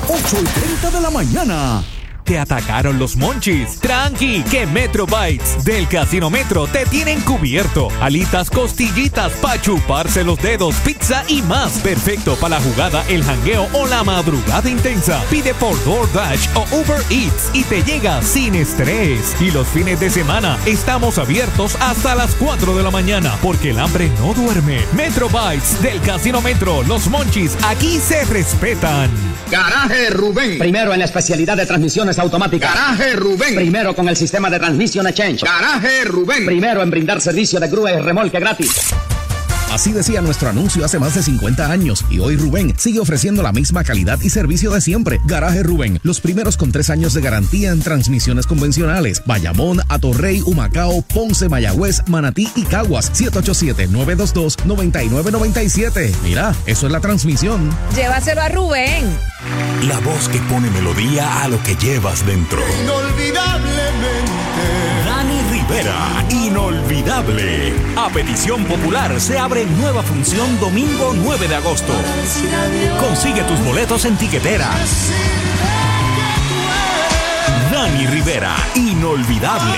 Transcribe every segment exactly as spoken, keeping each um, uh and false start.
ocho y treinta de la mañana. Te atacaron los monchis. Tranqui, que Metro Bites del Casino Metro te tienen cubierto. Alitas, costillitas, pa' chuparse los dedos, pizza y más. Perfecto para la jugada, el jangueo o la madrugada intensa. Pide por DoorDash o Uber Eats y te llega sin estrés. Y los fines de semana estamos abiertos hasta las cuatro de la mañana porque el hambre no duerme. Metro Bites del Casino Metro. Los monchis aquí se respetan. Garaje Rubén. Primero en la especialidad de transmisiones automáticas. Garaje Rubén. Primero con el sistema de Transmission Exchange. Garaje Rubén. Primero en brindar servicio de grúa y remolque gratis. Así decía nuestro anuncio hace más de cincuenta años y hoy Rubén sigue ofreciendo la misma calidad y servicio de siempre. Garaje Rubén, los primeros con tres años de garantía en transmisiones convencionales. Bayamón, Atorrey, Humacao, Ponce, Mayagüez, Manatí y Caguas. siete ocho siete, nueve dos dos, nueve nueve nueve siete. Mira, eso es la transmisión. Llévaselo a Rubén. La voz que pone melodía a lo que llevas dentro. Inolvidablemente. Dani Rivera, inolvidable. A petición popular se abre nueva función domingo nueve de agosto. Consigue tus boletos en Tiquetera. Dani Rivera, inolvidable.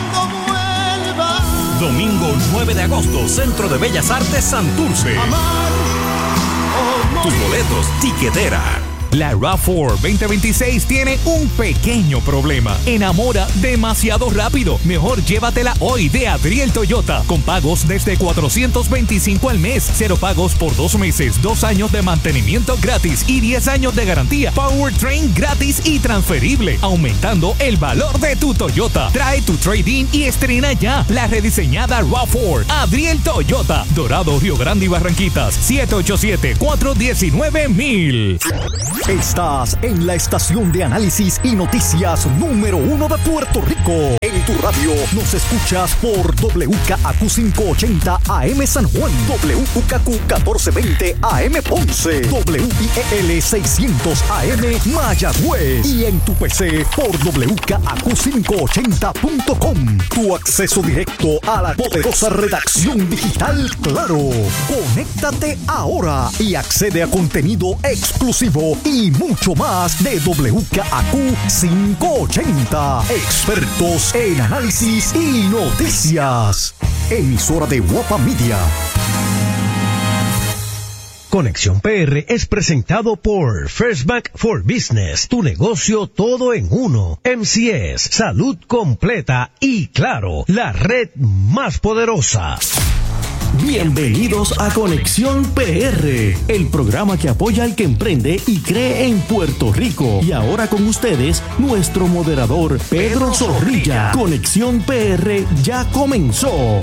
Domingo nueve de agosto, Centro de Bellas Artes Santurce. Tus boletos, Tiquetera. La RAV cuatro veinte veintiséis tiene un pequeño problema. Enamora demasiado rápido. Mejor llévatela hoy de Adriel Toyota. Con pagos desde cuatrocientos veinticinco al mes. Cero pagos por dos meses. Dos años de mantenimiento gratis. Y diez años de garantía. Powertrain gratis y transferible. Aumentando el valor de tu Toyota. Trae tu trade-in y estrena ya la rediseñada RAV cuatro. Adriel Toyota. Dorado, Río Grande y Barranquitas. siete ocho siete, cuatro uno nueve, mil. Estás en la estación de análisis y noticias número uno de Puerto Rico. En tu radio nos escuchas por W K A Q quinientos ochenta A M San Juan, W K A Q mil cuatrocientos veinte A M Ponce, W I E L seiscientos A M Mayagüez y en tu P C por W K A Q quinientos ochenta punto com. Tu acceso directo a la poderosa redacción digital Claro. Conéctate ahora y accede a contenido exclusivo y mucho más de W K A Q quinientos ochenta. Expertos en análisis y noticias. Emisora de Guapa Media. Conexión P R es presentado por First Bank for Business, tu negocio todo en uno. M C S, salud completa y Claro, la red más poderosa. Bienvenidos a Conexión P R, el programa que apoya al que emprende y cree en Puerto Rico. Y ahora con ustedes, nuestro moderador, Pedro Zorrilla. Conexión P R ya comenzó.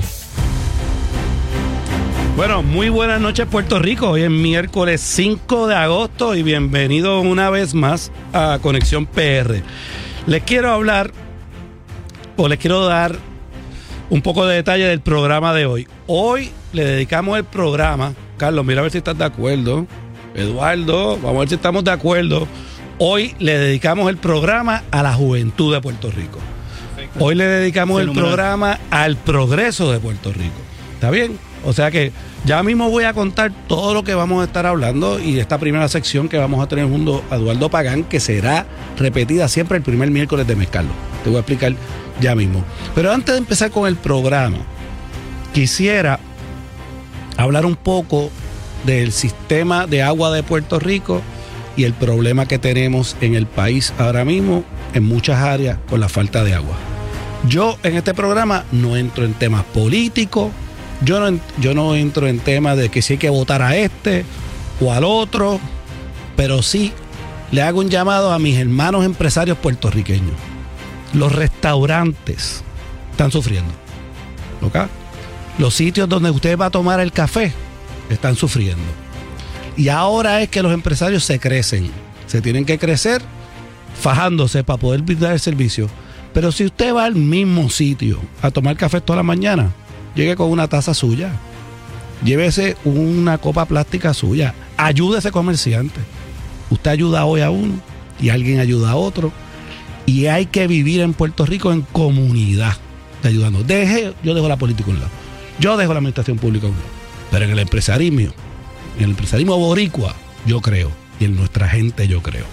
Bueno, muy buenas noches Puerto Rico. Hoy es miércoles cinco de agosto y bienvenido una vez más a Conexión P R. Les quiero hablar o les quiero dar un poco de detalle del programa de hoy. Hoy le dedicamos el programa, Carlos, mira a ver si estás de acuerdo. Eduardo, vamos a ver si estamos de acuerdo. Hoy le dedicamos el programa a la juventud de Puerto Rico. Perfecto. Hoy le dedicamos el programa al progreso de Puerto Rico. ¿Está bien? O sea que ya mismo voy a contar todo lo que vamos a estar hablando y esta primera sección que vamos a tener junto a Eduardo Pagán, que será repetida siempre el primer miércoles de mes, Carlos. Te voy a explicar ya mismo. Pero antes de empezar con el programa, quisiera hablar un poco del sistema de agua de Puerto Rico y el problema que tenemos en el país ahora mismo en muchas áreas con la falta de agua. Yo en este programa no entro en temas políticos, yo no, yo no entro en temas de que si hay que votar a este o al otro, pero sí le hago un llamado a mis hermanos empresarios puertorriqueños. Los restaurantes están sufriendo, ¿ok? Los sitios donde usted va a tomar el café están sufriendo. Y ahora es que los empresarios se crecen. Se tienen que crecer fajándose para poder brindar el servicio. Pero si usted va al mismo sitio a tomar café toda la mañana, llegue con una taza suya. Llévese una copa plástica suya. Ayude a ese comerciante. Usted ayuda hoy a uno y alguien ayuda a otro. Y hay que vivir en Puerto Rico en comunidad, ayudando. Deje, yo dejo la política a un lado. Yo dejo la administración pública a un lado. Pero en el empresarismo, en el empresarismo boricua, yo creo. Y en nuestra gente, yo creo.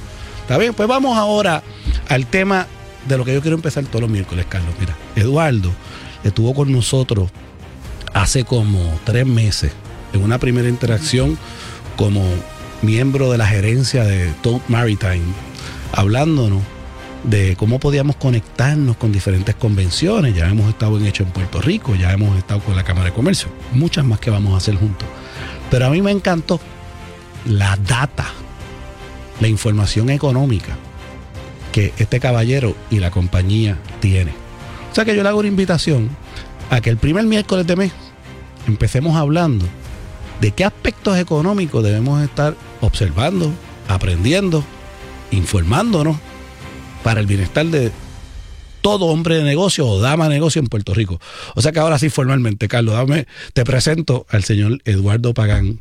Está bien, pues vamos ahora al tema de lo que yo quiero empezar todos los miércoles, Carlos. Mira, Eduardo estuvo con nosotros hace como tres meses en una primera interacción como miembro de la gerencia de Toad Maritime, hablándonos de cómo podíamos conectarnos con diferentes convenciones. Ya hemos estado en Hecho en Puerto Rico, ya hemos estado con la Cámara de Comercio, muchas más que vamos a hacer juntos. Pero a mí me encantó la data, la información económica que este caballero y la compañía tiene. O sea que yo le hago una invitación a que el primer miércoles de mes empecemos hablando de qué aspectos económicos debemos estar observando, aprendiendo, informándonos para el bienestar de todo hombre de negocio o dama de negocio en Puerto Rico. O sea que ahora sí, formalmente, Carlos, dame, te presento al señor Eduardo Pagán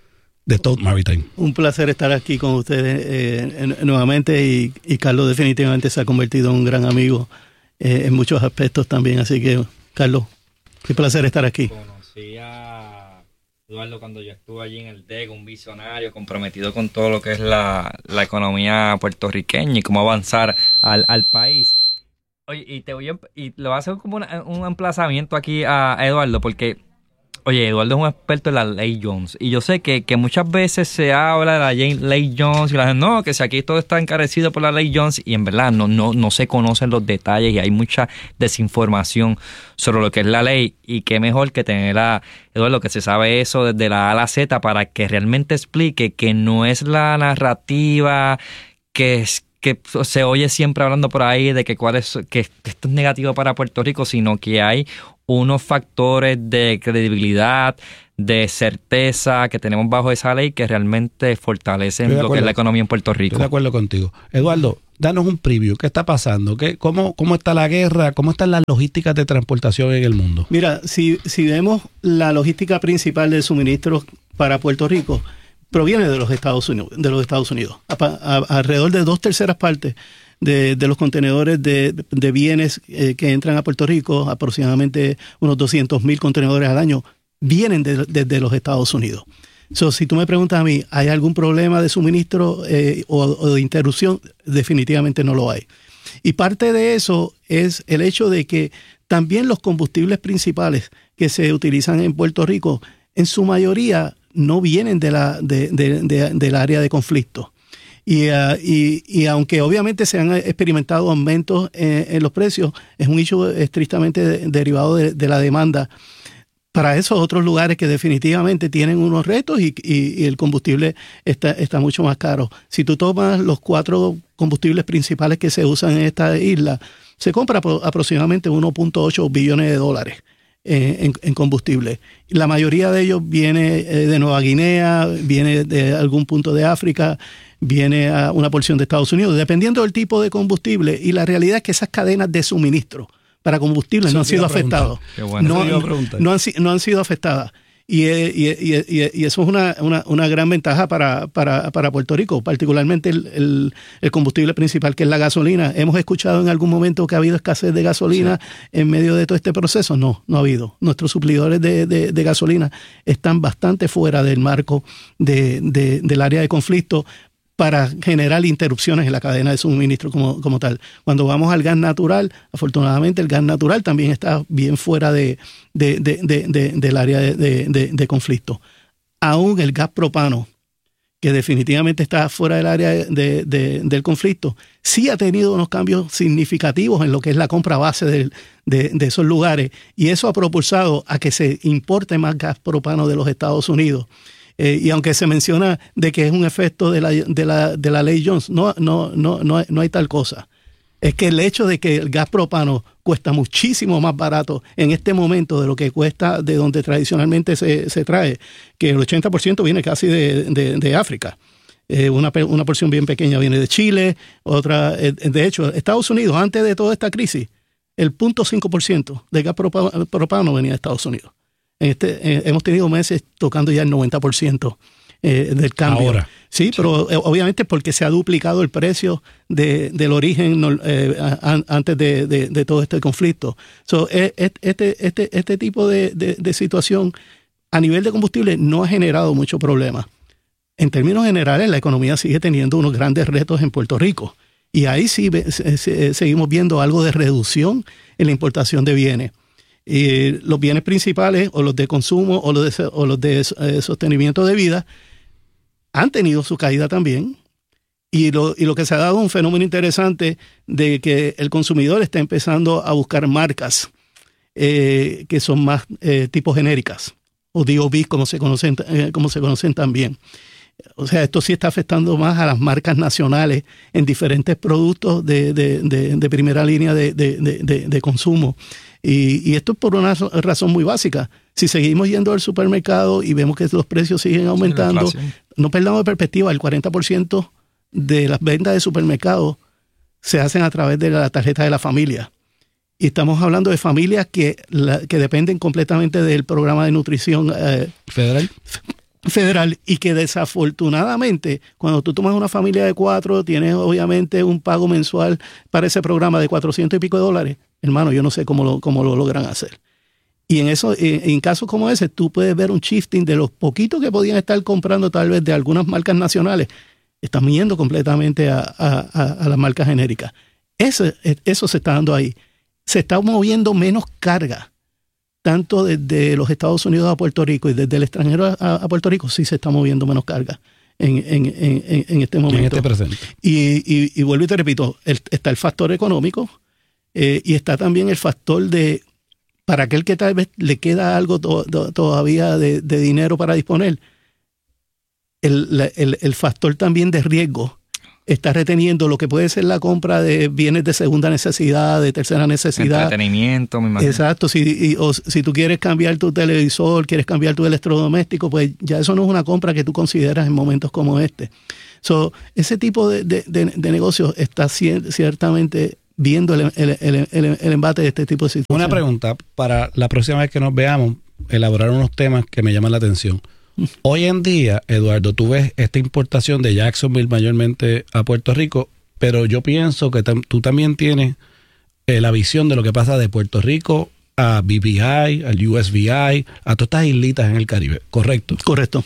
de Toad Maritime. Un placer estar aquí con ustedes eh, nuevamente y, y Carlos definitivamente se ha convertido en un gran amigo eh, en muchos aspectos también. Así que, Carlos, qué placer estar aquí. Conocí a Eduardo cuando yo estuve allí en el D E C, un visionario comprometido con todo lo que es la, la economía puertorriqueña y cómo avanzar al, al país. Oye, y te voy a, y le voy a hacer como una, un emplazamiento aquí a, a Eduardo, porque oye, Eduardo es un experto en la ley Jones. Y yo sé que, que muchas veces se habla de la ley Jones y la gente, no, que si aquí todo está encarecido por la ley Jones. Y en verdad no, no, no se conocen los detalles y hay mucha desinformación sobre lo que es la ley. Y qué mejor que tener a Eduardo que se sabe eso desde la A a la Z para que realmente explique que no es la narrativa que es que se oye siempre hablando por ahí de que, cuál es, que esto es negativo para Puerto Rico, sino que hay unos factores de credibilidad, de certeza que tenemos bajo esa ley que realmente fortalecen lo que es la economía en Puerto Rico. Estoy de acuerdo contigo. Eduardo, danos un preview. ¿Qué está pasando? ¿Qué, cómo, ¿Cómo está la guerra? ¿Cómo están las logísticas de transportación en el mundo? Mira, si, si vemos la logística principal de suministros para Puerto Rico, proviene de los Estados Unidos. De los Estados Unidos. A, a, alrededor de dos terceras partes de, de los contenedores de, de bienes eh, que entran a Puerto Rico, aproximadamente unos doscientos mil contenedores al año, vienen desde de, de los Estados Unidos. So, si tú me preguntas a mí, ¿hay algún problema de suministro eh, o, o de interrupción? Definitivamente no lo hay. Y parte de eso es el hecho de que también los combustibles principales que se utilizan en Puerto Rico, en su mayoría, no vienen de la, de, de, de, del área de conflicto. Y, uh, y, y aunque obviamente se han experimentado aumentos en, en los precios, es un hecho estrictamente de, derivado de, de la demanda para esos otros lugares que definitivamente tienen unos retos y, y, y el combustible está, está mucho más caro. Si tú tomas los cuatro combustibles principales que se usan en esta isla, se compra aproximadamente uno punto ocho billones de dólares. En, en combustible. La mayoría de ellos viene de Nueva Guinea, viene de algún punto de África, viene a una porción de Estados Unidos, dependiendo del tipo de combustible. Y la realidad es que esas cadenas de suministro para combustible no han sido afectadas. Bueno. No, no, han, no han sido afectadas. Y, y, y, y, y eso es una, una, una gran ventaja para, para, para Puerto Rico, particularmente el, el, el combustible principal, que es la gasolina. ¿Hemos escuchado en algún momento que ha habido escasez de gasolina sí. en medio de todo este proceso? No, no ha habido. Nuestros suplidores de, de, de gasolina están bastante fuera del marco de, de, del área de conflicto para generar interrupciones en la cadena de suministro como, como tal. Cuando vamos al gas natural, afortunadamente el gas natural también está bien fuera de, de, de, de, de, del área de, de, de conflicto. Aún el gas propano, que definitivamente está fuera del área de, de, del conflicto, sí ha tenido unos cambios significativos en lo que es la compra base de, de, de esos lugares, y eso ha propulsado a que se importe más gas propano de los Estados Unidos. Eh, y aunque se menciona de que es un efecto de la, de la, de la ley Jones, no, no, no, no, hay, no hay tal cosa. Es que el hecho de que el gas propano cuesta muchísimo más barato en este momento de lo que cuesta de donde tradicionalmente se, se trae, que el ochenta por ciento viene casi de, de, de África. Eh, una, una porción bien pequeña viene de Chile, otra, eh, de hecho, Estados Unidos, antes de toda esta crisis, el cero punto cinco por ciento del gas propano, propano venía de Estados Unidos. Este, eh, hemos tenido meses tocando ya el noventa por ciento eh, del cambio. Ahora. Sí, sí. pero eh, obviamente porque se ha duplicado el precio de, del origen eh, a, a, antes de, de, de todo este conflicto. So, eh, este, este, este tipo de, de, de situación a nivel de combustible no ha generado mucho problema. en términos generales, la economía sigue teniendo unos grandes retos en Puerto Rico. Y ahí sí ve, se, se, seguimos viendo algo de reducción en la importación de bienes. Y los bienes principales, o los de consumo, o los de, o los de eh, sostenimiento de vida, han tenido su caída también. Y lo, y lo que se ha dado un fenómeno interesante de que el consumidor está empezando a buscar marcas eh, que son más eh, tipo genéricas, o D O B, como se conocen, eh, como se conocen también. O sea, esto sí está afectando más a las marcas nacionales en diferentes productos de, de, de, de primera línea de, de, de, de consumo. Y, y esto es por una razón muy básica. Si seguimos yendo al supermercado y vemos que los precios siguen aumentando, no perdamos de perspectiva, el cuarenta por ciento de las ventas de supermercados se hacen a través de la tarjeta de la familia. Y estamos hablando de familias que, la, que dependen completamente del programa de nutrición eh, federal. federal y que desafortunadamente cuando tú tomas una familia de cuatro tienes obviamente un pago mensual para ese programa de cuatrocientos y pico de dólares. Hermano, yo no sé cómo lo, cómo lo logran hacer. Y en eso, en, en casos como ese, tú puedes ver un shifting de los poquitos que podían estar comprando tal vez de algunas marcas nacionales, están yendo completamente a, a, a, a las marcas genéricas. Eso, eso se está dando ahí. Se está moviendo menos carga, tanto desde los Estados Unidos a Puerto Rico y desde el extranjero a, a Puerto Rico, sí se está moviendo menos carga en, en, en, en este momento. En este presente. Y, y, y vuelvo y te repito, el, está el factor económico eh, y está también el factor de, para aquel que tal vez le queda algo to, to, todavía de, de dinero para disponer, el, el, el factor también de riesgo está reteniendo lo que puede ser la compra de bienes de segunda necesidad, de tercera necesidad. Entretenimiento, me imagino. Exacto. Si, y, o, si tú quieres cambiar tu televisor, quieres cambiar tu electrodoméstico, pues ya eso no es una compra que tú consideras en momentos como este. So, ese tipo de, de, de, de negocios está cier- ciertamente viendo el, el, el, el, el embate de este tipo de situaciones. Una pregunta, para la próxima vez que nos veamos, elaborar unos temas que me llaman la atención. Hoy en día, Eduardo, tú ves esta importación de Jacksonville mayormente a Puerto Rico, pero yo pienso que tam- tú también tienes eh, la visión de lo que pasa de Puerto Rico a B V I, al U S V I, a todas estas islitas en el Caribe, ¿correcto? Correcto.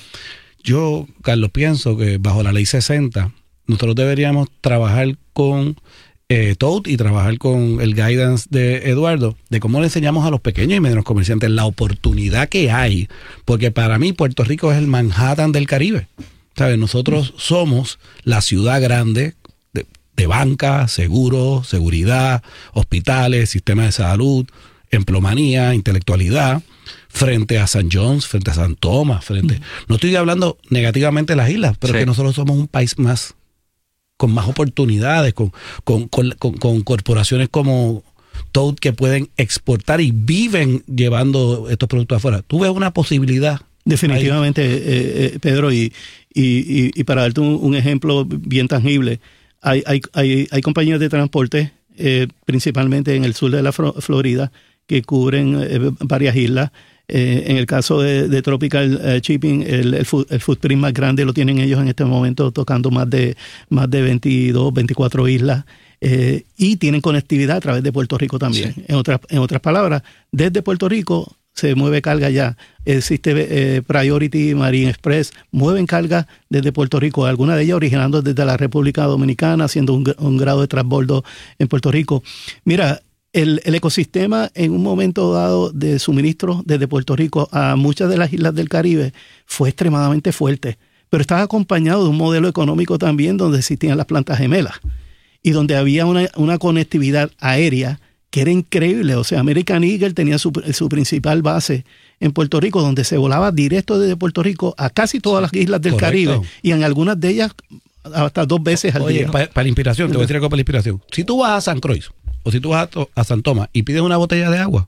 Yo, Carlos, pienso que bajo la ley sesenta, nosotros deberíamos trabajar con eh, Toad y trabajar con el guidance de Eduardo, de cómo le enseñamos a los pequeños y medianos comerciantes la oportunidad que hay, porque para mí Puerto Rico es el Manhattan del Caribe. ¿Sabes? Nosotros somos la ciudad grande de, de banca, seguros, seguridad, hospitales, sistema de salud, empleomanía, intelectualidad, frente a San John's, frente a San Tomás, frente... Mm. No estoy hablando negativamente de las islas, pero sí. Es que nosotros somos un país más, con más oportunidades, con, con, con, con, con corporaciones como Toad que pueden exportar y viven llevando estos productos afuera. ¿Tú ves una posibilidad? Definitivamente, eh, eh, Pedro, y, y, y, y para darte un, un ejemplo bien tangible, hay, hay, hay, hay compañías de transporte, eh, principalmente en el sur de la Florida, que cubren eh, varias islas. Eh, en el caso de, de Tropical eh, Shipping, el, el, food, el footprint más grande lo tienen ellos en este momento, tocando más de, más de veintidós, veinticuatro islas. Eh, y tienen conectividad a través de Puerto Rico también. Sí. En otras, en otras palabras, desde Puerto Rico se mueve carga ya. Existe eh, Priority Marine Express, mueven carga desde Puerto Rico, algunas de ellas originando desde la República Dominicana, haciendo un, un grado de transbordo en Puerto Rico. Mira, el, el ecosistema en un momento dado de suministro desde Puerto Rico a muchas de las islas del Caribe fue extremadamente fuerte, pero estaba acompañado de un modelo económico también donde existían las plantas gemelas y donde había una, una conectividad aérea que era increíble. O sea, American Eagle tenía su, su principal base en Puerto Rico, donde se volaba directo desde Puerto Rico a casi todas las islas del Correcto. Caribe, y en algunas de ellas hasta dos veces al Oye, día. Para pa la inspiración, te voy a decir algo para la inspiración. Si tú vas a San Croix, o si tú vas a, a San Tomás y pides una botella de agua,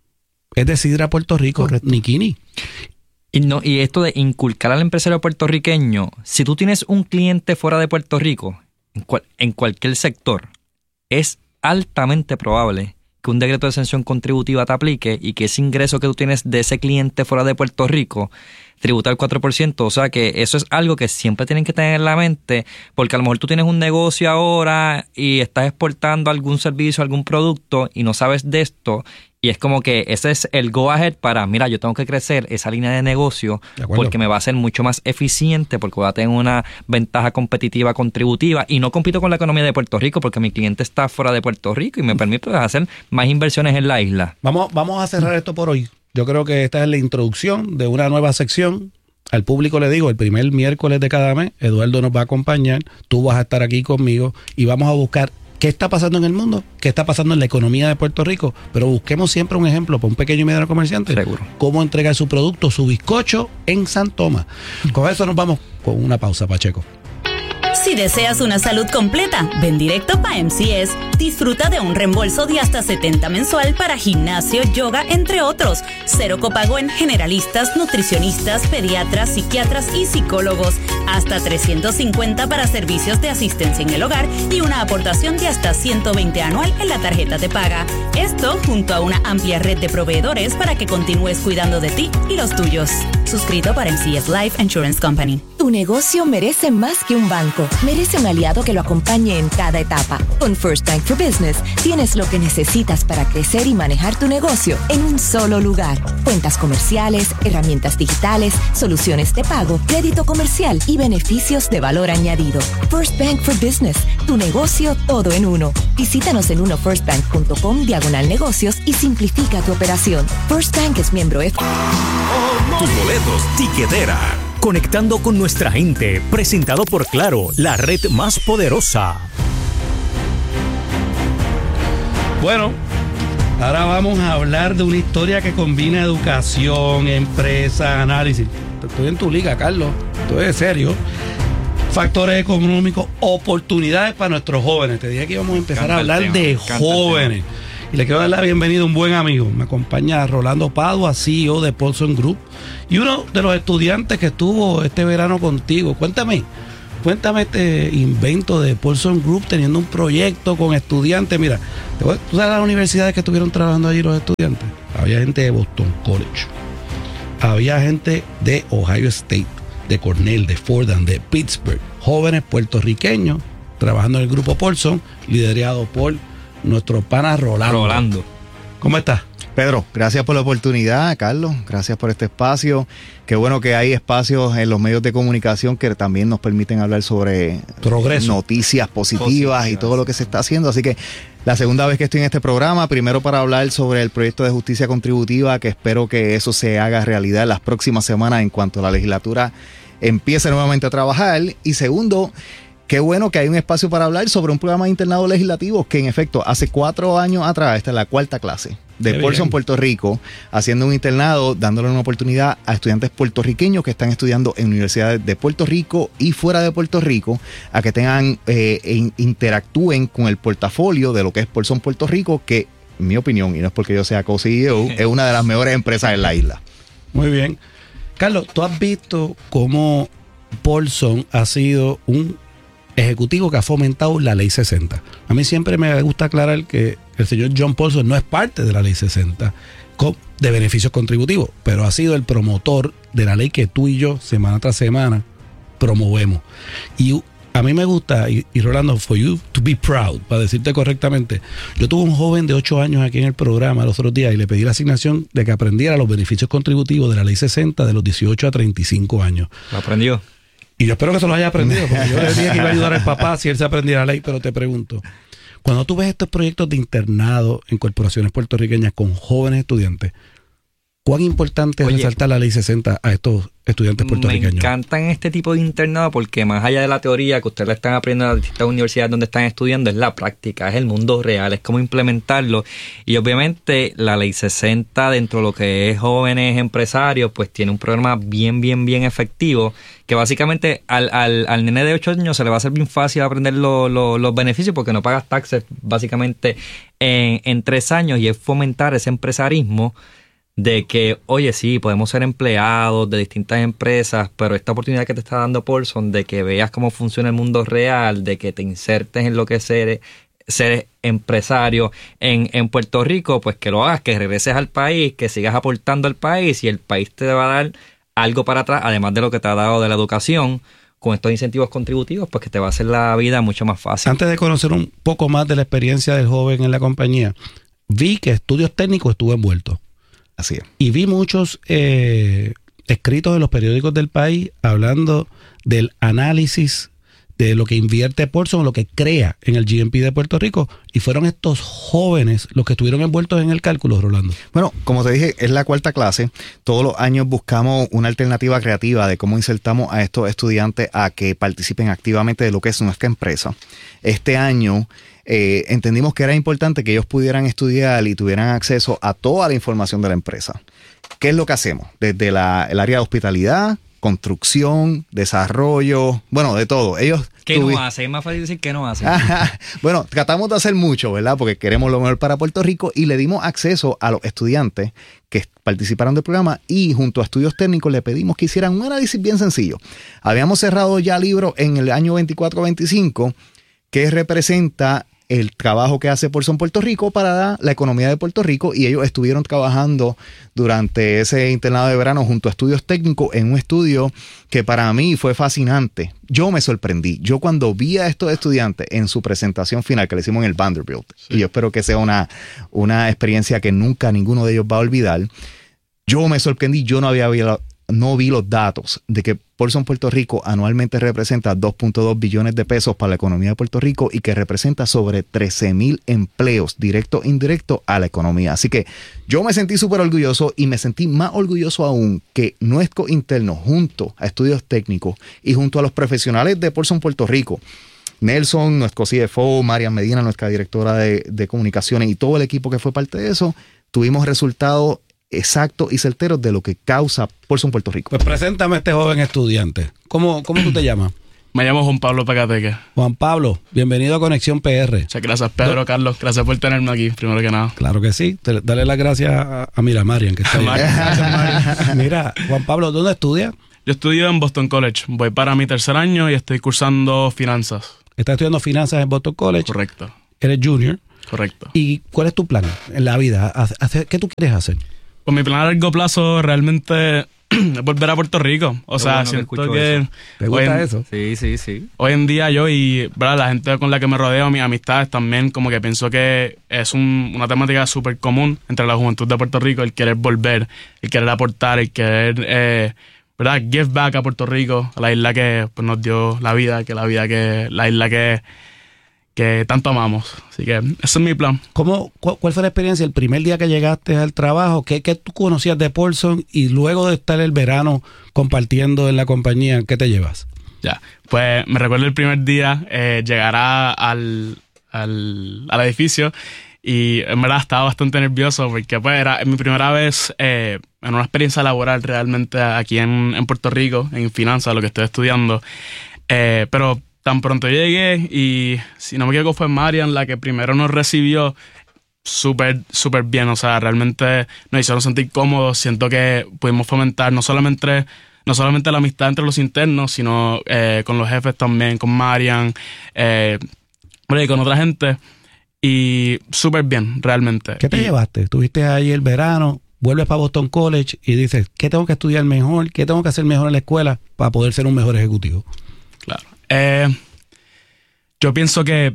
es decir, a Puerto Rico, Correcto. Nikini. Y, no, y esto de inculcar al empresario puertorriqueño, si tú tienes un cliente fuera de Puerto Rico, en, cual, en cualquier sector, es altamente probable que un decreto de exención contributiva te aplique y que ese ingreso que tú tienes de ese cliente fuera de Puerto Rico tributa el cuatro por ciento. O sea que eso es algo que siempre tienen que tener en la mente, porque a lo mejor tú tienes un negocio ahora y estás exportando algún servicio, algún producto y no sabes de esto, Y es como que ese es el go ahead para, mira, yo tengo que crecer esa línea de negocio porque me va a ser mucho más eficiente, porque voy a tener una ventaja competitiva contributiva y no compito con la economía de Puerto Rico porque mi cliente está fuera de Puerto Rico y me permite hacer más inversiones en la isla. Vamos, vamos a cerrar esto por hoy. Yo creo que esta es la introducción de una nueva sección. Al público le digo, el primer miércoles de cada mes, Eduardo nos va a acompañar, tú vas a estar aquí conmigo y vamos a buscar qué está pasando en el mundo, qué está pasando en la economía de Puerto Rico, pero busquemos siempre un ejemplo para un pequeño y mediano comerciante. Seguro. Cómo entregar su producto, su bizcocho en San Tomás. Con eso nos vamos con una pausa, Pacheco. Si deseas una salud completa, ven directo para M C S. Disfruta de un reembolso de hasta setenta mensual para gimnasio, yoga, entre otros. Cero copago en generalistas, nutricionistas, pediatras, psiquiatras y psicólogos. Hasta trescientos cincuenta para servicios de asistencia en el hogar y una aportación de hasta ciento veinte anual en la tarjeta de paga. Esto junto a una amplia red de proveedores para que continúes cuidando de ti y los tuyos. Suscrito para M C S Life Insurance Company. Tu negocio merece más que un banco. Merece un aliado que lo acompañe en cada etapa. Con First Bank for Business tienes lo que necesitas para crecer y manejar tu negocio en un solo lugar. Cuentas comerciales, herramientas digitales, soluciones de pago, crédito comercial y beneficios de valor añadido. First Bank for Business, tu negocio todo en uno. Visítanos en uno first bank punto com diagonal negocios y simplifica tu operación. First Bank es miembro F. Tus boletos, tiquetera. Conectando con nuestra gente, presentado por Claro, la red más poderosa. Bueno, ahora vamos a hablar de una historia que combina educación, empresa, análisis. Estoy en tu liga, Carlos. Estoy de serio. Factores económicos, oportunidades para nuestros jóvenes. Te dije que íbamos a empezar a hablar de jóvenes. Y le quiero dar la bienvenida a un buen amigo. Me acompaña Rolando Padua, C E O de Paulson Group, y uno de los estudiantes que estuvo este verano contigo. Cuéntame, cuéntame este invento de Paulson Group teniendo un proyecto con estudiantes. Mira, ¿tú sabes las universidades que estuvieron trabajando allí los estudiantes? Había gente de Boston College, había gente de Ohio State, de Cornell, de Fordham, de Pittsburgh, jóvenes puertorriqueños trabajando en el grupo Paulson, liderado por nuestro pana Rolando. Rolando. ¿Cómo estás? Pedro, gracias por la oportunidad, Carlos. Gracias por este espacio. Qué bueno que hay espacios en los medios de comunicación que también nos permiten hablar sobre progreso, noticias positivas, positivas y todo lo que se está haciendo. Así que la segunda vez que estoy en este programa, primero para hablar sobre el proyecto de justicia contributiva, que espero que eso se haga realidad en las próximas semanas en cuanto la legislatura empiece nuevamente a trabajar. Y segundo, qué bueno que hay un espacio para hablar sobre un programa de internado legislativo que en efecto hace cuatro años atrás, esta es la cuarta clase de Paulson, Puerto Rico, haciendo un internado, dándole una oportunidad a estudiantes puertorriqueños que están estudiando en universidades de Puerto Rico y fuera de Puerto Rico, a que tengan, eh, e interactúen con el portafolio de lo que es Paulson Puerto Rico, que en mi opinión, y no es porque yo sea co-C E O, es una de las mejores empresas en la isla. Muy bien. Carlos, ¿tú has visto cómo Paulson ha sido un ejecutivo que ha fomentado la ley sesenta? A mí siempre me gusta aclarar que el señor John Paulson no es parte de la ley sesenta de beneficios contributivos, pero ha sido el promotor de la ley que tú y yo semana tras semana promovemos. Y a mí me gusta, y, y Rolando, for you to be proud, para decirte correctamente, yo tuve un joven de ocho años aquí en el programa los otros días y le pedí la asignación de que aprendiera los beneficios contributivos de la ley sesenta de los dieciocho a treinta y cinco años. ¿Lo aprendió? Y yo espero que se lo haya aprendido, porque yo le dije que iba a ayudar al papá si él se aprendiera la ley, pero te pregunto, cuando tú ves estos proyectos de internado en corporaciones puertorriqueñas con jóvenes estudiantes, ¿cuán importante es Oye, resaltar la ley sesenta a estos estudiantes puertorriqueños? Me encantan este tipo de internado porque más allá de la teoría que ustedes la están aprendiendo en las distintas universidades donde están estudiando, es la práctica, es el mundo real, es cómo implementarlo. Y obviamente la ley sesenta dentro de lo que es jóvenes empresarios, pues tiene un programa bien, bien, bien efectivo que básicamente al, al, al nene de ocho años se le va a hacer bien fácil aprender lo, lo, los beneficios porque no pagas taxes básicamente en, en tres años y es fomentar ese empresarismo de que, oye, sí, podemos ser empleados de distintas empresas, pero esta oportunidad que te está dando Paulson de que veas cómo funciona el mundo real, de que te insertes en lo que es ser, ser empresario en, en Puerto Rico, pues que lo hagas, que regreses al país, que sigas aportando al país y el país te va a dar algo para atrás, además de lo que te ha dado de la educación, con estos incentivos contributivos, pues que te va a hacer la vida mucho más fácil. Antes de conocer un poco más de la experiencia del joven en la compañía, vi que estudios técnicos estuvo envuelto. Así es. Y vi muchos eh, escritos en los periódicos del país hablando del análisis de lo que invierte Paulson, lo que crea en el G M P de Puerto Rico, y fueron estos jóvenes los que estuvieron envueltos en el cálculo, Rolando. Bueno, como te dije, es la cuarta clase. Todos los años buscamos una alternativa creativa de cómo insertamos a estos estudiantes a que participen activamente de lo que es nuestra empresa. Este año eh, entendimos que era importante que ellos pudieran estudiar y tuvieran acceso a toda la información de la empresa. ¿Qué es lo que hacemos? Desde la, el área de hospitalidad, construcción, desarrollo, bueno, de todo. Ellos ¿Qué no hacen? Es más fácil decir qué no hacen. Bueno, tratamos de hacer mucho, ¿verdad? Porque queremos lo mejor para Puerto Rico y le dimos acceso a los estudiantes que participaron del programa y junto a estudios técnicos le pedimos que hicieran un análisis bien sencillo. Habíamos cerrado ya libros en el año veinticuatro veinticinco que representa el trabajo que hace Paulson Puerto Rico para la economía de Puerto Rico, y ellos estuvieron trabajando durante ese internado de verano junto a estudios técnicos en un estudio que para mí fue fascinante. Yo me sorprendí. Yo cuando vi a estos estudiantes en su presentación final que le hicimos en el Vanderbilt, sí. y yo espero que sea una, una experiencia que nunca ninguno de ellos va a olvidar, yo me sorprendí. Yo no había visto no vi los datos de que Paulson Puerto Rico anualmente representa dos punto dos billones de pesos para la economía de Puerto Rico y que representa sobre trece mil empleos directos e indirectos a la economía. Así que yo me sentí súper orgulloso y me sentí más orgulloso aún que nuestro interno junto a estudios técnicos y junto a los profesionales de Paulson Puerto Rico, Nelson, nuestro C F O, Marian Medina, nuestra directora de, de comunicaciones y todo el equipo que fue parte de eso, tuvimos resultados exactos y certeros de lo que causa Paulson Puerto Rico. Pues preséntame a este joven estudiante. ¿Cómo, cómo tú te llamas? Me llamo Juan Pablo Pacateque. Juan Pablo, bienvenido a Conexión P R. Muchas gracias, Pedro, ¿No? Carlos. Gracias por tenerme aquí, primero que nada. Claro que sí. Te, dale las gracias a, a mira, Marian, que está ahí. Mira, Juan Pablo, ¿dónde estudias? Yo estudio en Boston College. Voy para mi tercer año y estoy cursando finanzas. ¿Estás estudiando finanzas en Boston College? Correcto. Eres junior. Correcto. ¿Y cuál es tu plan en la vida? ¿Qué tú quieres hacer? Pues mi plan a largo plazo realmente es volver a Puerto Rico. O Qué sea, bueno siento que... que eso. ¿Te gusta en, eso? Sí, sí, sí. Hoy en día yo y ¿verdad? La gente con la que me rodeo, mis amistades también, como que pienso que es un, una temática súper común entre la juventud de Puerto Rico, el querer volver, el querer aportar, el querer... Eh, ¿verdad? Give back a Puerto Rico, a la isla que pues, nos dio la vida, que la vida que... la isla que... que tanto amamos. Así que ese es mi plan. ¿Cómo, cu ¿Cuál fue la experiencia el primer día que llegaste al trabajo? ¿Qué, qué tú conocías de Paulson? Y luego de estar el verano compartiendo en la compañía, ¿qué te llevas? Ya, pues me recuerdo el primer día eh, llegar a, al, al, al edificio y en verdad estaba bastante nervioso porque pues era mi primera vez eh, en una experiencia laboral realmente aquí en, en Puerto Rico, en finanzas, lo que estoy estudiando. Eh, pero tan pronto llegué y, si no me equivoco, fue Marian la que primero nos recibió súper, súper bien. O sea, realmente nos hicieron sentir cómodos. Siento que pudimos fomentar no solamente, no solamente la amistad entre los internos, sino eh, con los jefes también, con Marian, eh, y con otra gente. Y súper bien, realmente. ¿Qué te y, llevaste? Estuviste ahí el verano, vuelves para Boston College y dices, ¿qué tengo que estudiar mejor? ¿Qué tengo que hacer mejor en la escuela para poder ser un mejor ejecutivo? Claro. Eh, yo pienso que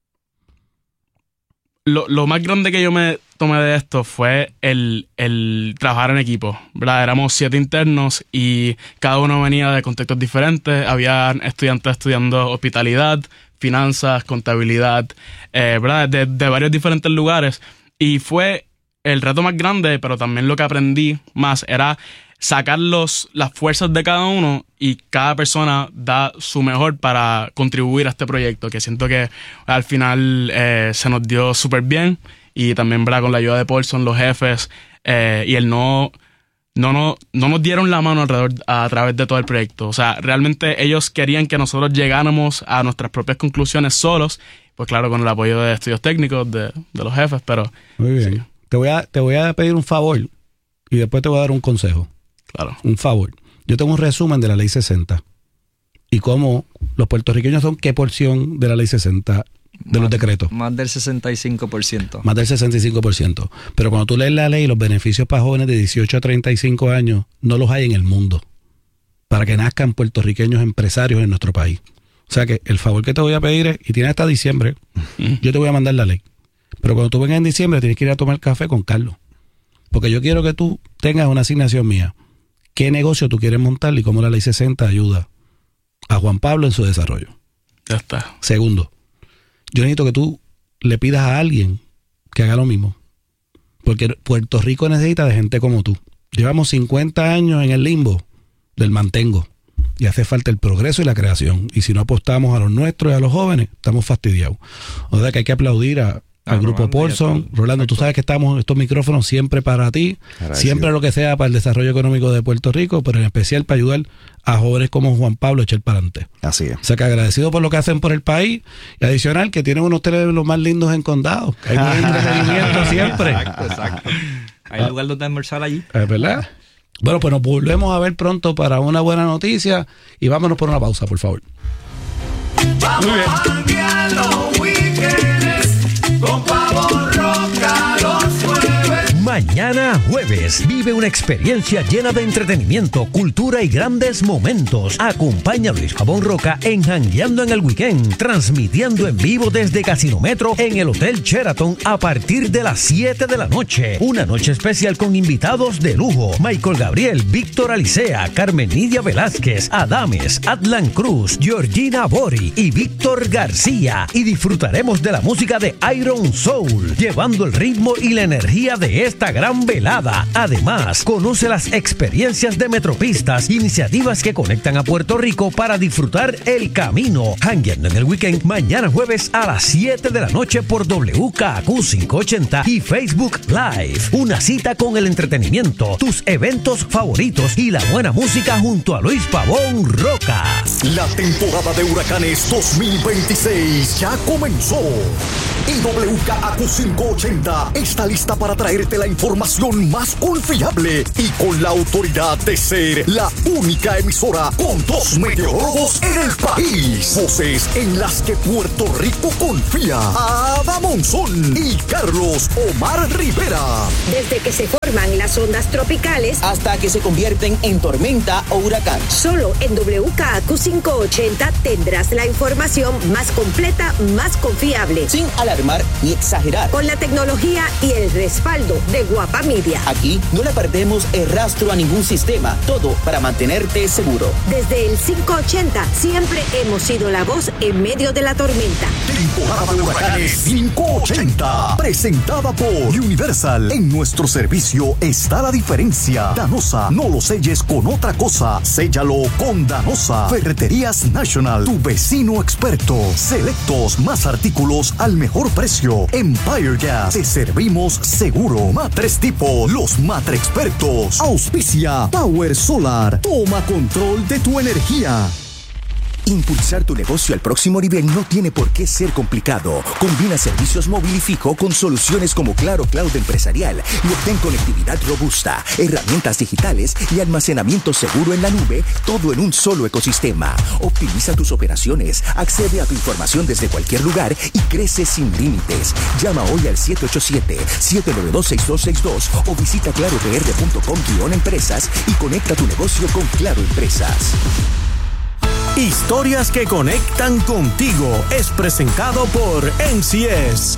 lo, lo más grande que yo me tomé de esto fue el, el trabajar en equipo, ¿verdad? Éramos siete internos y cada uno venía de contextos diferentes. Había estudiantes estudiando hospitalidad, finanzas, contabilidad, eh, ¿verdad? De, de varios diferentes lugares. Y fue el reto más grande, pero también lo que aprendí más era sacar los, las fuerzas de cada uno y cada persona da su mejor para contribuir a este proyecto, que siento que al final eh, se nos dio súper bien y también, ¿verdad? Con la ayuda de Paulson, los jefes eh, y el no, no, no, no nos dieron la mano alrededor a, a través de todo el proyecto. O sea, realmente ellos querían que nosotros llegáramos a nuestras propias conclusiones solos, pues claro, con el apoyo de estudios técnicos, de, de los jefes, pero... Muy bien. Sí. Te voy a, te voy a pedir un favor y después te voy a dar un consejo. Claro. Un favor. Yo tengo un resumen de la ley sesenta y cómo los puertorriqueños son qué porción de la ley sesenta de más, los decretos. Más del sesenta y cinco por ciento. Más del sesenta y cinco por ciento. Pero cuando tú lees la ley, los beneficios para jóvenes de dieciocho a treinta y cinco años no los hay en el mundo para que nazcan puertorriqueños empresarios en nuestro país. O sea que el favor que te voy a pedir es, y tienes hasta diciembre, yo te voy a mandar la ley. Pero cuando tú vengas en diciembre tienes que ir a tomar café con Carlos. Porque yo quiero que tú tengas una asignación mía. ¿Qué negocio tú quieres montar y cómo la ley sesenta ayuda a Juan Pablo en su desarrollo? Ya está. Segundo, yo necesito que tú le pidas a alguien que haga lo mismo. Porque Puerto Rico necesita de gente como tú. Llevamos cincuenta años en el limbo del mantengo. Y hace falta el progreso y la creación. Y si no apostamos a los nuestros y a los jóvenes, estamos fastidiados. O sea que hay que aplaudir a, al ah, grupo Paulson. Rolando, tú sabes que estamos estos micrófonos siempre para ti. Agradecido. Siempre lo que sea para el desarrollo económico de Puerto Rico, pero en especial para ayudar a jóvenes como Juan Pablo a echar para adelante. Así es. O sea que agradecido por lo que hacen por el país. Y adicional que tienen unos hoteles los más lindos en condado. Hay buen entretenimiento siempre. Exacto, exacto. Hay lugar donde almorzar allí. Es verdad. Bueno, pues nos volvemos a ver pronto para una buena noticia y vámonos por una pausa, por favor. Vamos a los weekends con Pavo Roca los jueves. Mañana jueves vive una experiencia llena de entretenimiento, cultura y grandes momentos. Acompaña a Luis Pavón Roca en Jangueando en el Weekend, transmitiendo en vivo desde Casino Metro en el Hotel Sheraton a partir de las siete de la noche. Una noche especial con invitados de lujo: Michael Gabriel, Víctor Alicea, Carmen Nidia Velázquez, Adames, Atlan Cruz, Georgina Bori y Víctor García. Y disfrutaremos de la música de Iron Soul, llevando el ritmo y la energía de esta gran velada. Además, conoce las experiencias de Metropistas, iniciativas que conectan a Puerto Rico para disfrutar el camino. Jangueando en el Weekend, mañana jueves a las siete de la noche por W K A Q quinientos ochenta y Facebook Live. Una cita con el entretenimiento, tus eventos favoritos y la buena música junto a Luis Pavón Roca. La temporada de huracanes dos mil veintiséis ya comenzó. Y W K A Q quinientos ochenta está lista para traerte la información más confiable y con la autoridad de ser la única emisora con dos meteorólogos en el país. Voces en las que Puerto Rico confía. Ada Monzón y Carlos Omar Rivera. Desde que se forman las ondas tropicales hasta que se convierten en tormenta o huracán. Solo en W K A Q quinientos ochenta tendrás la información más completa, más confiable. Sin alarmar ni exagerar. Con la tecnología y el respaldo de Guapa Media. Aquí no le perdemos el rastro a ningún sistema. Todo para mantenerte seguro. Desde el quinientos ochenta siempre hemos sido la voz en medio de la tormenta. Temporada de huracanes quinientos ochenta. Presentada por Universal. En nuestro servicio está la diferencia. Danosa, no lo selles con otra cosa. Séllalo con Danosa. Ferreterías National, tu vecino experto. Selectos, más artículos al mejor precio. Empire Gas, te servimos seguro. Matres Tipo, los matre expertos. Auspicia Power Solar. Toma control de tu energía. Impulsar tu negocio al próximo nivel no tiene por qué ser complicado. Combina servicios móvil y fijo con soluciones como Claro Cloud Empresarial y obtén conectividad robusta, herramientas digitales y almacenamiento seguro en la nube, todo en un solo ecosistema. Optimiza tus operaciones, accede a tu información desde cualquier lugar y crece sin límites. Llama hoy al siete ocho siete, siete nueve dos, seis dos seis dos o visita claro p r punto com guión empresas y conecta tu negocio con Claro Empresas. Historias que conectan contigo es presentado por M C S.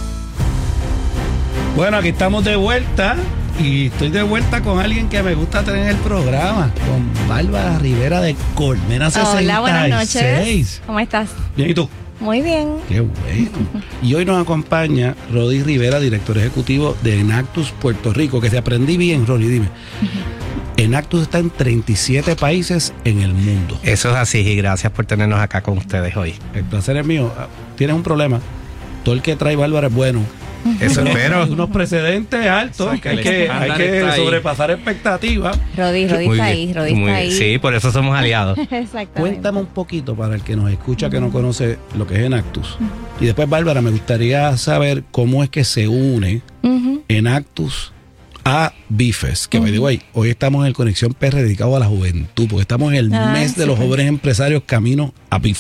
Bueno, aquí estamos de vuelta y estoy de vuelta con alguien que me gusta tener en el programa, con Bárbara Rivera de Colmena sesenta y seis. Hola, buenas noches. ¿Cómo estás? Bien, ¿y tú? Muy bien. Qué bueno. Y hoy nos acompaña Rodi Rivera, director ejecutivo de Enactus Puerto Rico, que te aprendí bien, Rodi, dime. Enactus está en treinta y siete países en el mundo. Eso es así y gracias por tenernos acá con ustedes hoy. El placer es mío. Tienes un problema. Todo el que trae Bárbara es bueno. Eso espero. Unos precedentes altos que hay que, hay que sobrepasar expectativas. Rodi, Rodi está ahí, Rodi está ahí. Sí, por eso somos aliados. Exactamente. Cuéntame un poquito para el que nos escucha que no conoce lo que es Enactus. Y después, Bárbara, me gustaría saber cómo es que se une uh-huh. Enactus a Bifes, que uh-huh. by the way, hoy estamos en el Conexión P R dedicado a la juventud, porque estamos en el ah, mes de los jóvenes empresarios camino a Bifes.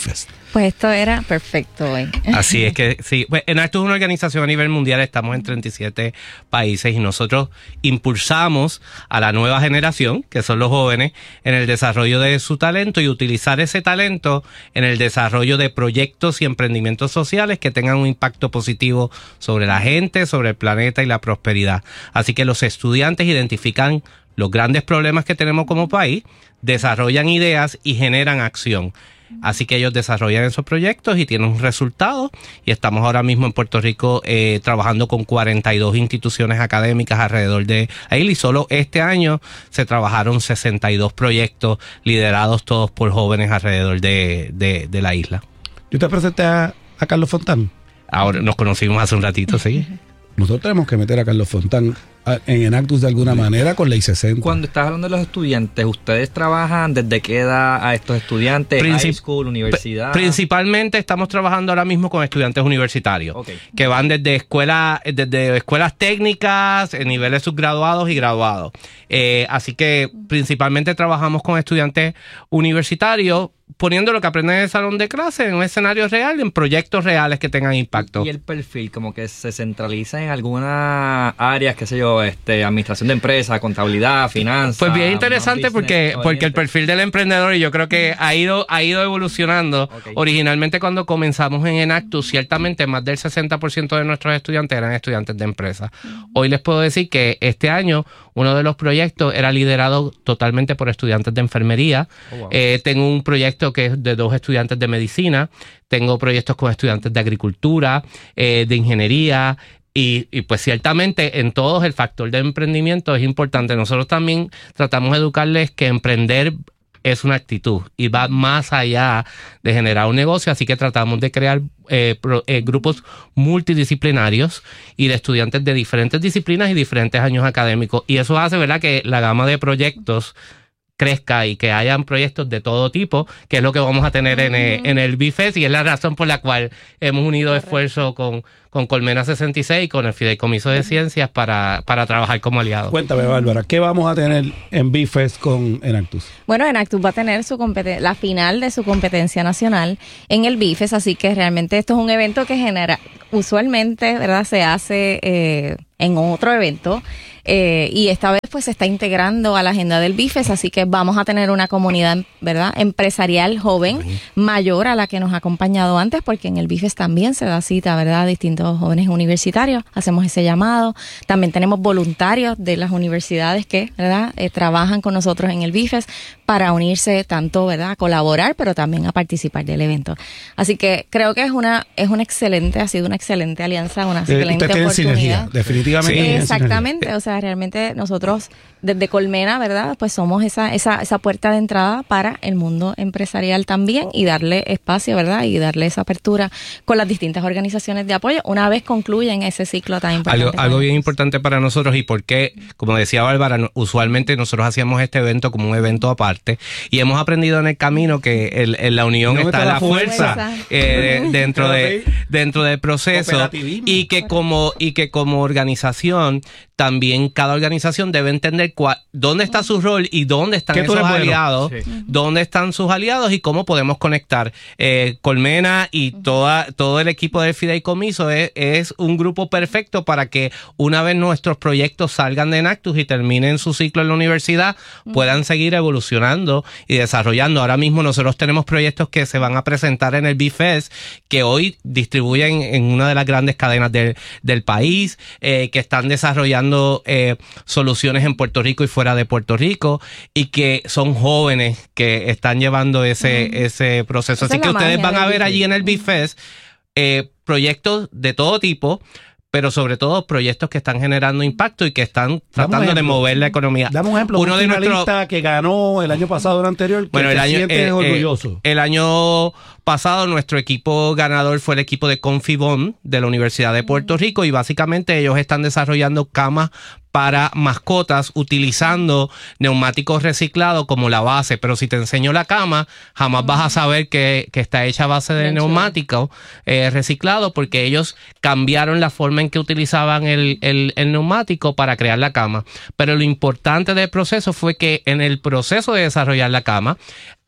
Pues esto era perfecto hoy. Así es que sí. Pues Enactus es una organización a nivel mundial, estamos en treinta y siete países y nosotros impulsamos a la nueva generación, que son los jóvenes, en el desarrollo de su talento y utilizar ese talento en el desarrollo de proyectos y emprendimientos sociales que tengan un impacto positivo sobre la gente, sobre el planeta y la prosperidad. Así que los estudiantes identifican los grandes problemas que tenemos como país, desarrollan ideas y generan acción. Así que ellos desarrollan esos proyectos y tienen un resultado. Y estamos ahora mismo en Puerto Rico eh, trabajando con cuarenta y dos instituciones académicas alrededor de ahí. Y solo este año se trabajaron sesenta y dos proyectos liderados todos por jóvenes alrededor de, de, de la isla. Yo te presenté a, a Carlos Fontán. Ahora nos conocimos hace un ratito, sí. Nosotros tenemos que meter a Carlos Fontán en Enactus de alguna manera con Ley sesenta. Cuando estás hablando de los estudiantes, ¿ustedes trabajan desde qué edad a estos estudiantes? Princip- ¿High school, universidad? Principalmente estamos trabajando ahora mismo con estudiantes universitarios, okay, que van desde escuelas, desde escuelas técnicas, en niveles subgraduados y graduados. Eh, así que principalmente trabajamos con estudiantes universitarios, poniendo lo que aprenden en el salón de clase en un escenario real, en proyectos reales que tengan impacto. Y el perfil, como que se centraliza en algunas áreas, qué sé yo, este, administración de empresas, contabilidad, finanzas. Pues bien interesante porque, porque el perfil del emprendedor, y yo creo que ha ido, ha ido evolucionando. Okay. Originalmente cuando comenzamos en Enactus, ciertamente más del sesenta por ciento de nuestros estudiantes eran estudiantes de empresas. Hoy les puedo decir que este año uno de los proyectos era liderado totalmente por estudiantes de enfermería. Oh, wow. eh, tengo un proyecto que es de dos estudiantes de medicina, tengo proyectos con estudiantes de agricultura, eh, de ingeniería, y, y pues ciertamente en todos el factor de emprendimiento es importante. Nosotros también tratamos de educarles que emprender es una actitud y va más allá de generar un negocio, así que tratamos de crear eh, pro, eh, grupos multidisciplinarios y de estudiantes de diferentes disciplinas y diferentes años académicos, y eso hace, ¿verdad?, que la gama de proyectos crezca y que hayan proyectos de todo tipo, que es lo que vamos a tener en el, en el B I F E S, y es la razón por la cual hemos unido esfuerzos con, con Colmena sesenta y seis y con el Fideicomiso de Ciencias para, para trabajar como aliados. Cuéntame, Bárbara, ¿qué vamos a tener en B I F E S con Enactus? Bueno, Enactus va a tener su competen- la final de su competencia nacional en el B I F E S, así que realmente esto es un evento que genera, usualmente, ¿verdad?, se hace eh, en otro evento. Eh, y esta vez pues se está integrando a la agenda del B I F E S, así que vamos a tener una comunidad, ¿verdad?, empresarial joven, mayor a la que nos ha acompañado antes, porque en el B I F E S también se da cita, ¿verdad?, a distintos jóvenes universitarios, hacemos ese llamado. También tenemos voluntarios de las universidades que, ¿verdad?, eh, trabajan con nosotros en el B I F E S para unirse tanto, ¿verdad?, a colaborar, pero también a participar del evento. Así que creo que es una es una excelente, ha sido una excelente alianza, una excelente eh, oportunidad. Sinergia, definitivamente. Sí, exactamente, sinergia. O sea, realmente nosotros desde Colmena, ¿verdad?, pues somos esa esa esa puerta de entrada para el mundo empresarial también, y darle espacio, ¿verdad?, y darle esa apertura con las distintas organizaciones de apoyo una vez concluyen ese ciclo tan importante. Algo, algo bien importante para nosotros, y porque, como decía Bárbara, usualmente nosotros hacíamos este evento como un evento aparte, y hemos aprendido en el camino que el, en la unión no está la fuerza, fuerza. Eh, dentro de dentro del proceso, y que como y que como organización también cada organización debe entender cuál, dónde está su rol y dónde están esos aliados, sí. dónde están sus aliados y cómo podemos conectar. Eh, Colmena y toda todo el equipo del Fideicomiso es, es un grupo perfecto para que una vez nuestros proyectos salgan de Enactus y terminen su ciclo en la universidad, puedan seguir evolucionando y desarrollando. Ahora mismo nosotros tenemos proyectos que se van a presentar en el B I F E S, que hoy distribuyen en una de las grandes cadenas del, del país, eh, que están desarrollando Eh, soluciones en Puerto Rico y fuera de Puerto Rico, y que son jóvenes que están llevando ese, uh-huh. ese proceso. Esa Así que ustedes van a ver allí en el B I F E S eh, proyectos de todo tipo, pero sobre todo proyectos que están generando impacto y que están tratando de mover la economía. Dame un ejemplo, uno un de nuestros que ganó el año pasado o el anterior, que bueno, el año, eh, orgulloso. Eh, el año pasado nuestro equipo ganador fue el equipo de Confibon de la Universidad de Puerto Rico, y básicamente ellos están desarrollando camas para mascotas utilizando neumáticos reciclados como la base, pero si te enseño la cama, jamás vas a saber que, que está hecha a base de neumáticos eh, reciclados, porque ellos cambiaron la forma en que utilizaban el, el, el neumático para crear la cama. Pero lo importante del proceso fue que en el proceso de desarrollar la cama,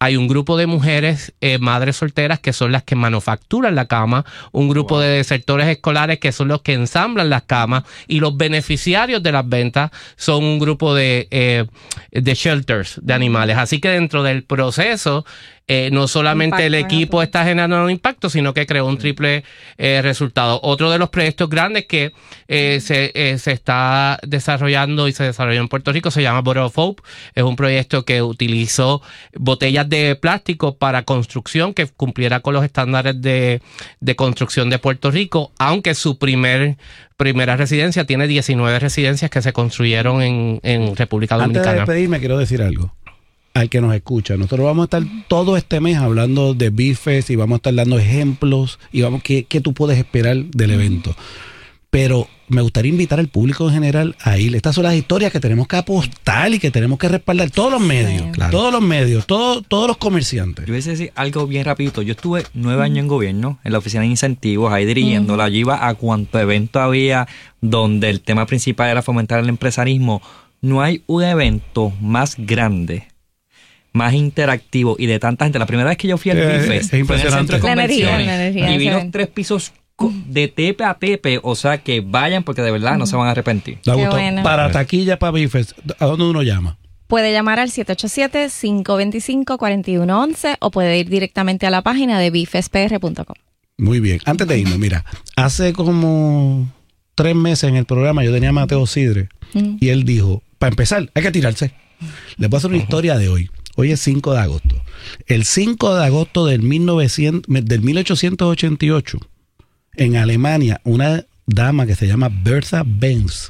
hay un grupo de mujeres, eh, madres solteras, que son las que manufacturan la cama, un grupo wow. de desertores escolares que son los que ensamblan las camas, y los beneficiarios de las ventas son un grupo de, eh, de shelters de animales. Así que dentro del proceso, Eh, no solamente impacto, el equipo ¿no? está generando un impacto, sino que creó un triple eh, resultado. Otro de los proyectos grandes que eh, se, eh, se está desarrollando y se desarrolló en Puerto Rico se llama Bottle of Hope. Es un proyecto que utilizó botellas de plástico para construcción que cumpliera con los estándares de, de construcción de Puerto Rico, aunque su primer primera residencia tiene diecinueve residencias que se construyeron en, en República Dominicana. Antes de despedirme, quiero decir algo al que nos escucha. Nosotros vamos a estar todo este mes hablando de Bifes y vamos a estar dando ejemplos y vamos qué, qué tú puedes esperar del evento. Pero me gustaría invitar al público en general a ir. Estas son las historias que tenemos que apostar y que tenemos que respaldar. Todos los medios, claro. todos los medios, todo, todos los comerciantes. Yo voy a decir algo bien rapidito. Yo estuve nueve años en gobierno, en la oficina de incentivos, ahí dirigiéndola. Yo iba a cuanto evento había donde el tema principal era fomentar el empresarismo. No hay un evento más grande, más interactivo y de tanta gente. La primera vez que yo fui al eh, Bifes fue en el centro de convenciones la energía, y vi los tres pisos de tepe a tepe, o sea que vayan porque de verdad uh-huh. no se van a arrepentir. Bueno. Para taquilla, para Bifes, ¿a dónde uno llama? Puede llamar al siete ocho siete, cinco dos cinco, cuatro uno uno uno o puede ir directamente a la página de bifes p r punto com. Muy bien. Antes de irnos, mira, hace como tres meses en el programa yo tenía a Mateo Sidre uh-huh. y él dijo, para empezar, hay que tirarse. Les voy a hacer una uh-huh. historia de hoy. Hoy es cinco de agosto. El cinco de agosto del, mil novecientos, del mil ochocientos ochenta y ocho, en Alemania, una dama que se llama Bertha Benz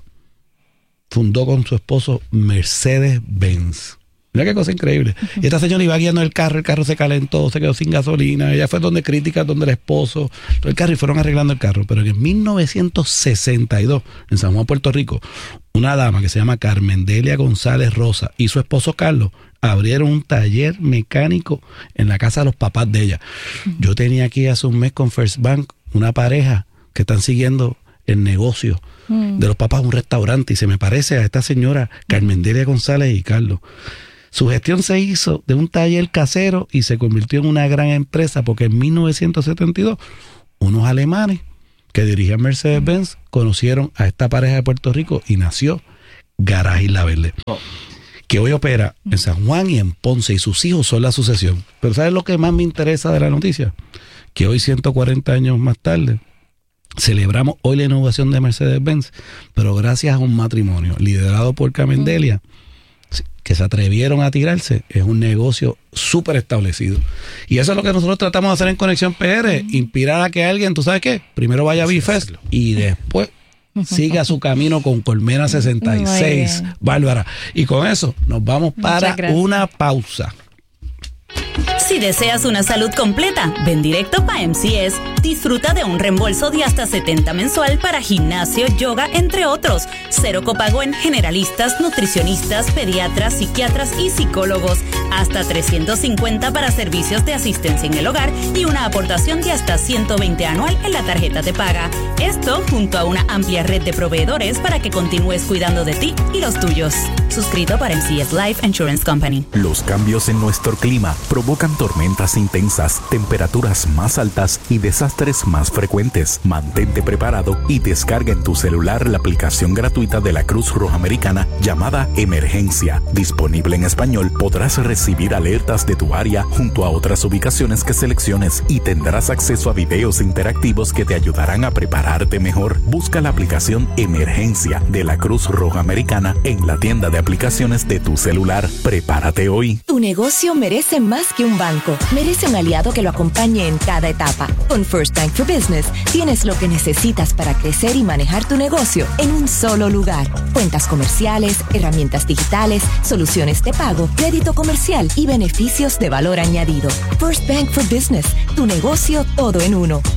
fundó con su esposo Mercedes-Benz. Mira qué cosa increíble. Uh-huh. Y esta señora iba guiando el carro, el carro se calentó, se quedó sin gasolina. Ella fue donde críticas, donde el esposo, todo el carro, y fueron arreglando el carro. Pero en mil novecientos sesenta y dos, en San Juan, Puerto Rico, una dama que se llama Carmen Delia González Rosa y su esposo Carlos abrieron un taller mecánico en la casa de los papás de ella. Uh-huh. Yo tenía aquí hace un mes con First Bank una pareja que están siguiendo el negocio uh-huh. de los papás, un restaurante, y se me parece a esta señora Carmen Delia González y Carlos. Su gestión se hizo de un taller casero y se convirtió en una gran empresa porque en mil novecientos setenta y dos unos alemanes que dirigían Mercedes-Benz conocieron a esta pareja de Puerto Rico y nació Garaje Isla Verde, oh. que hoy opera en San Juan y en Ponce, y sus hijos son la sucesión. Pero ¿sabes lo que más me interesa de la noticia? Que hoy, ciento cuarenta años más tarde, celebramos hoy la inauguración de Mercedes-Benz, pero gracias a un matrimonio liderado por Carmen Delia, que se atrevieron a tirarse, es un negocio súper establecido. Y eso es lo que nosotros tratamos de hacer en Conexión P R, inspirar a que alguien, ¿tú sabes qué? Primero vaya a Bifes y después siga su camino con Colmena sesenta y seis, Bárbara. Y con eso nos vamos para una pausa. Si deseas una salud completa, ven directo para M C S. Disfruta de un reembolso de hasta setenta mensual para gimnasio, yoga, entre otros. Cero copago en generalistas, nutricionistas, pediatras, psiquiatras y psicólogos. Hasta trescientos cincuenta para servicios de asistencia en el hogar y una aportación de hasta ciento veinte anual en la tarjeta de paga. Esto junto a una amplia red de proveedores para que continúes cuidando de ti y los tuyos. Suscrito para M C S Life Insurance Company. Los cambios en nuestro clima provocan tormentas intensas, temperaturas más altas y desastres más frecuentes. Mantente preparado y descarga en tu celular la aplicación gratuita de la Cruz Roja Americana llamada Emergencia. Disponible en español, podrás recibir alertas de tu área junto a otras ubicaciones que selecciones y tendrás acceso a videos interactivos que te ayudarán a prepararte mejor. Busca la aplicación Emergencia de la Cruz Roja Americana en la tienda de aplicaciones de tu celular. Prepárate hoy. Tu negocio merece más que un banco. Merece un aliado que lo acompañe en cada etapa. Con First Bank for Business tienes lo que necesitas para crecer y manejar tu negocio en un solo lugar. Cuentas comerciales, herramientas digitales, soluciones de pago, crédito comercial y beneficios de valor añadido. First Bank for Business, tu negocio todo en uno.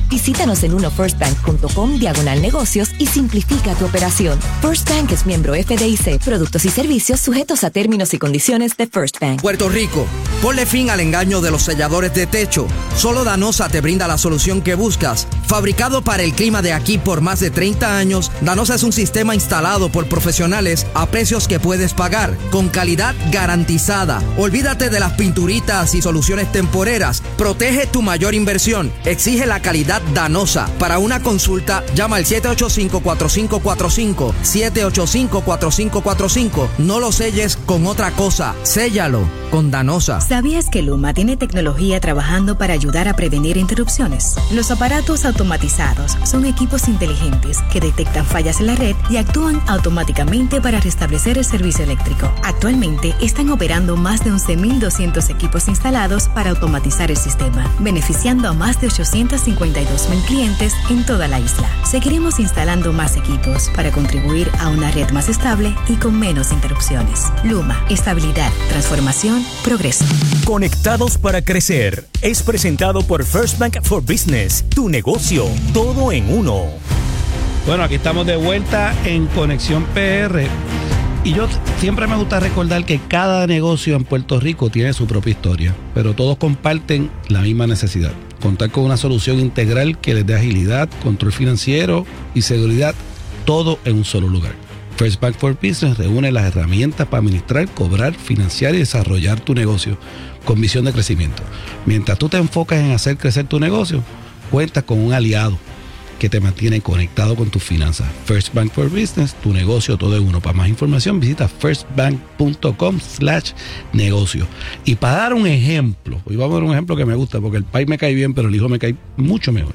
Visítanos en unofirstbank.com diagonal negocios y simplifica tu operación. First Bank es miembro F D I C. Productos y servicios sujetos a términos y condiciones de First Bank. Puerto Rico, ponle fin al engaño de los selladores de techo. Solo Danosa te brinda la solución que buscas. Fabricado para el clima de aquí por más de treinta años, Danosa es un sistema instalado por profesionales a precios que puedes pagar, con calidad garantizada. Olvídate de las pinturitas y soluciones temporeras. Protege tu mayor inversión. Exige la calidad Danosa. Para una consulta, llama al siete ocho cinco, cuatro cinco cuatro cinco, siete ocho cinco, cuatro cinco cuatro cinco. No lo selles con otra cosa. Séllalo con Danosa. ¿Sabías que Luma tiene tecnología trabajando para ayudar a prevenir interrupciones? Los aparatos automatizados son equipos inteligentes que detectan fallas en la red y actúan automáticamente para restablecer el servicio eléctrico. Actualmente están operando más de once mil doscientos equipos instalados para automatizar el sistema, beneficiando a más de ochocientos cincuenta y dos mil clientes en toda la isla. Seguiremos instalando más equipos para contribuir a una red más estable y con menos interrupciones. Luma, estabilidad, transformación, progreso. Conectados para crecer es presentado por First Bank for Business, tu negocio, todo en uno. Bueno, aquí estamos de vuelta en Conexión P R. Y yo siempre me gusta recordar que cada negocio en Puerto Rico tiene su propia historia, pero todos comparten la misma necesidad: contar con una solución integral que les dé agilidad, control financiero y seguridad, todo en un solo lugar. First Bank for Business reúne las herramientas para administrar, cobrar, financiar y desarrollar tu negocio con visión de crecimiento. Mientras tú te enfocas en hacer crecer tu negocio, cuentas con un aliado que te mantiene conectado con tus finanzas. First Bank for Business, tu negocio todo en uno. Para más información visita firstbank.com slash negocio. Y para dar un ejemplo, hoy vamos a dar un ejemplo que me gusta, porque el país me cae bien, pero el hijo me cae mucho mejor.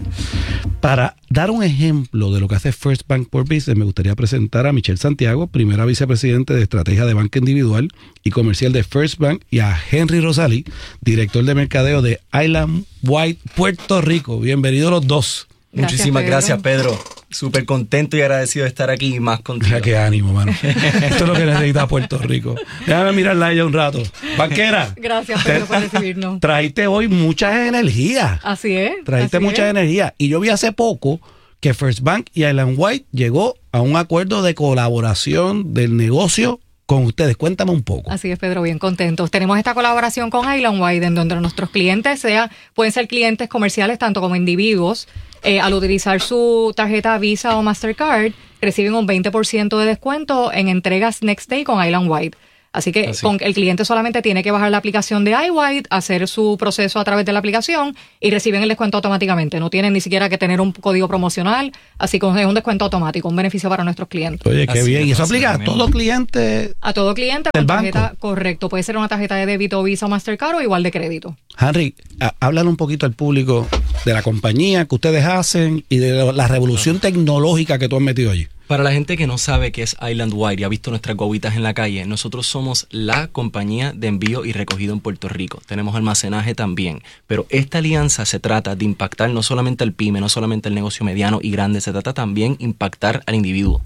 Para dar un ejemplo de lo que hace First Bank for Business, me gustaría presentar a Michelle Santiago, primera vicepresidente de estrategia de banca individual y comercial de First Bank, y a Henry Rosalí, director de mercadeo de Island Wide Puerto Rico. Bienvenidos los dos. Gracias, Muchísimas Pedro. gracias, Pedro. Súper contento y agradecido de estar aquí y más contigo. Mira qué ánimo, mano. Esto es lo que necesita Puerto Rico. Déjame mirarla a ella un rato. Banquera. Gracias, Pedro, por recibirnos. Trajiste hoy muchas energías. Así es. Trajiste así muchas es. energías. Y yo vi hace poco que First Bank y Island Wide llegó a un acuerdo de colaboración del negocio con ustedes. Cuéntame un poco. Así es, Pedro, bien contentos. Tenemos esta colaboración con Island Wide, en donde nuestros clientes sea, pueden ser clientes comerciales tanto como individuos. Eh, al utilizar su tarjeta Visa o Mastercard, reciben un veinte por ciento de descuento en entregas Next Day con Island Wide. Así que Así. Con, el cliente solamente tiene que bajar la aplicación de iWide, hacer su proceso a través de la aplicación y reciben el descuento automáticamente. No tienen ni siquiera que tener un código promocional, así que es un descuento automático, un beneficio para nuestros clientes. Oye, qué así bien. Es, ¿Y eso aplica a todo cliente? A todo cliente del con tarjeta, banco. Correcto. Puede ser una tarjeta de débito, Visa o Mastercard o igual de crédito. Henry, háblale un poquito al público de la compañía que ustedes hacen y de la revolución tecnológica que tú has metido allí. Para la gente que no sabe qué es Island Wide y ha visto nuestras guaguitas en la calle, nosotros somos la compañía de envío y recogido en Puerto Rico. Tenemos almacenaje también, pero esta alianza se trata de impactar no solamente al pyme, no solamente al negocio mediano y grande, se trata también de impactar al individuo.